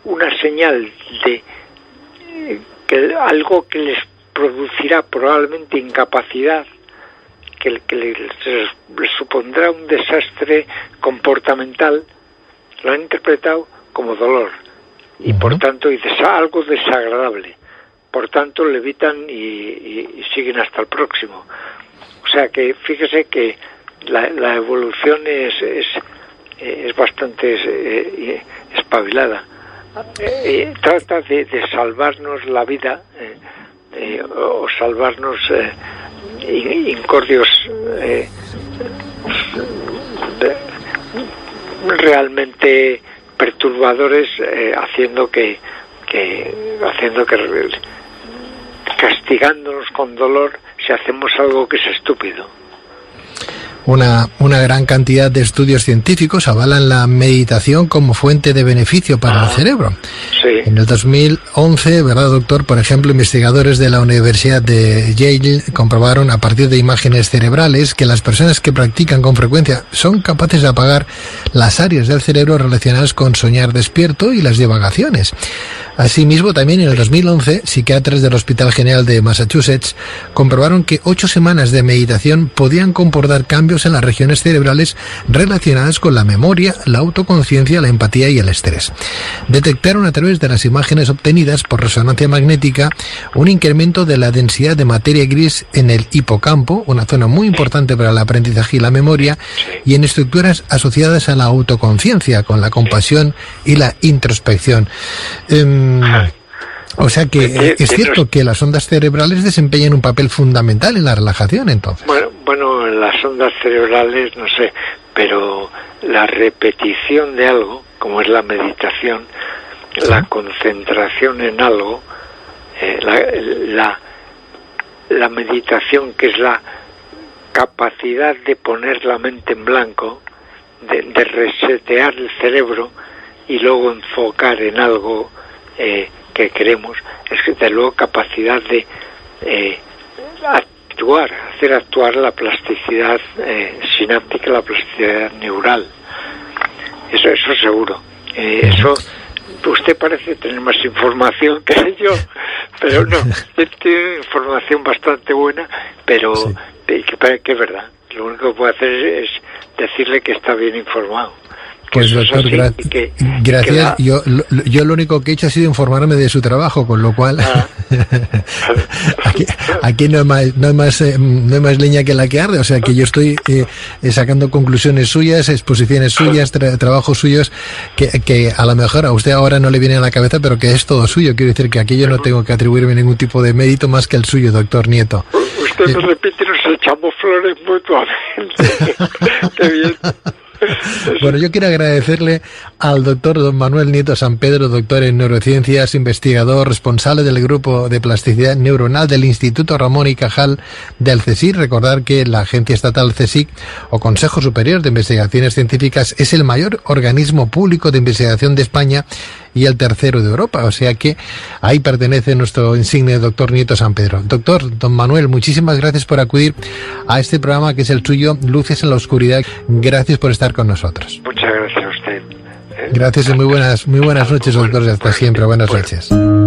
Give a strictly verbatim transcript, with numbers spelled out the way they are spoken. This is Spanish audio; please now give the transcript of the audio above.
una señal de eh, que algo que les producirá probablemente incapacidad, que, que les, les supondrá un desastre comportamental, lo han interpretado como dolor y uh-huh. por tanto y des- algo desagradable, por tanto le evitan y, y, y siguen hasta el próximo. O sea que fíjese que la, la evolución es es, es bastante eh, espabilada. Eh, trata de, de salvarnos la vida eh, eh, o salvarnos eh, incordios eh, de, realmente perturbadores, eh, haciendo que, que haciendo que castigándonos con dolor si hacemos algo que es estúpido. Una, una gran cantidad de estudios científicos avalan la meditación como fuente de beneficio para ah, el cerebro. Sí. En el dos mil once, ¿verdad, doctor? Por ejemplo, investigadores de la Universidad de Yale comprobaron a partir de imágenes cerebrales que las personas que practican con frecuencia son capaces de apagar las áreas del cerebro relacionadas con soñar despierto y las divagaciones. Asimismo, también en el dos mil once, psiquiatras del Hospital General de Massachusetts comprobaron que ocho semanas de meditación podían comportar cambios en las regiones cerebrales relacionadas con la memoria, la autoconciencia, la empatía y el estrés. Detectaron a través de las imágenes obtenidas por resonancia magnética un incremento de la densidad de materia gris en el hipocampo, una zona muy importante para el aprendizaje y la memoria, y en estructuras asociadas a la autoconciencia, con la compasión y la introspección. Um, O sea que eh, es cierto que las ondas cerebrales desempeñan un papel fundamental en la relajación, entonces. Bueno, bueno, en las ondas cerebrales no sé, pero la repetición de algo, como es la meditación, ¿sí? La concentración en algo, eh, la, la, la meditación, que es la capacidad de poner la mente en blanco, de, de resetear el cerebro y luego enfocar en algo eh, que queremos, es que desde luego capacidad de eh, actuar, hacer actuar la plasticidad eh, sináptica, la plasticidad neural. Eso, eso seguro. Eh, eso, usted parece tener más información que yo, pero no, tiene información bastante buena, pero sí. que, que es verdad. Lo único que puedo hacer es decirle que está bien informado. Pues doctor, gra- que, gracias. Que la... yo, lo, yo lo único que he hecho ha sido informarme de su trabajo, con lo cual ah. aquí, aquí no hay más, no hay más, eh, no hay más leña que la que arde. O sea que yo estoy eh, sacando conclusiones suyas, exposiciones suyas, tra- trabajos suyos que, que a lo mejor a usted ahora no le viene a la cabeza, pero que es todo suyo. Quiero decir que aquí yo no tengo que atribuirme ningún tipo de mérito más que el suyo, doctor Nieto. Usted nos eh, repite y nos echamos flores mutuamente. Qué bien. Bueno, yo quiero agradecerle al doctor don Manuel Nieto San Pedro, doctor en neurociencias, investigador, responsable del grupo de plasticidad neuronal del Instituto Ramón y Cajal del CSIC. Recordar que la agencia estatal CSIC, o Consejo Superior de Investigaciones Científicas, es el mayor organismo público de investigación de España y el tercero de Europa, o sea que ahí pertenece nuestro insigne doctor Nieto San Pedro. Doctor, don Manuel, muchísimas gracias por acudir a este programa que es el suyo, Luces en la Oscuridad. Gracias por estar con nosotros. Muchas gracias a usted. Gracias y muy buenas, muy buenas noches, doctor, y hasta siempre. Buenas noches.